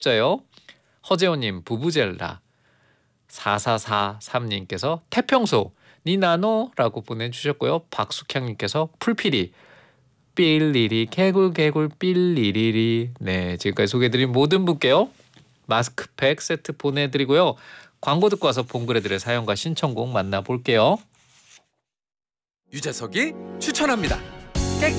자요. 허재호님 부부젤라. 4443님께서 태평소 니나노라고 보내주셨고요. 박숙향님께서 풀피리 삘리리 개굴개굴 삘리리리. 네, 지금까지 소개해드린 모든 분께요 마스크팩 세트 보내드리고요. 광고 듣고 와서 본글애들의 사연과 신청곡 만나볼게요. 유재석이 추천합니다.